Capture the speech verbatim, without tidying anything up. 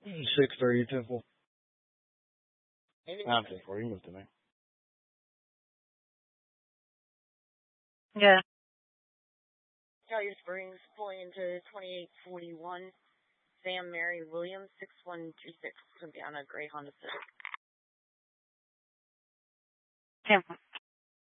Six thirty Temple. I'm ten four. You move to me. Yeah. Collier Springs, pulling into twenty-eight forty-one. Sam Mary Williams, six one two six. It's going to be on a gray Honda Civic. Tampa.